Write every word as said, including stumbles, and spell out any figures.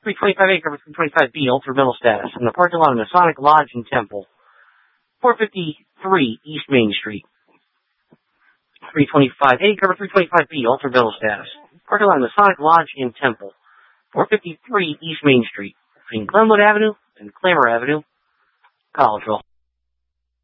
three twenty-five A, cover three twenty-five B, ultra middle status, in the parking lot of Masonic Lodge and Temple. four fifty-three East Main Street. three twenty-five A, cover three twenty-five B, ultra middle status. Parking lot of Masonic Lodge and Temple. four fifty-three East Main Street, between Glenwood Avenue and Clamor Avenue, Collegeville.